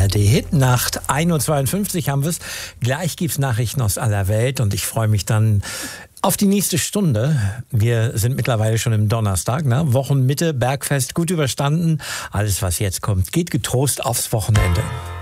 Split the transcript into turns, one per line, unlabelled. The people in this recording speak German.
ARD-Hitnacht. 1:52 Uhr haben wir es. Gleich gibt es Nachrichten aus aller Welt und ich freue mich dann auf die nächste Stunde. Wir sind mittlerweile schon im Donnerstag, ne? Wochenmitte, Bergfest gut überstanden. Alles, was jetzt kommt, geht getrost aufs Wochenende.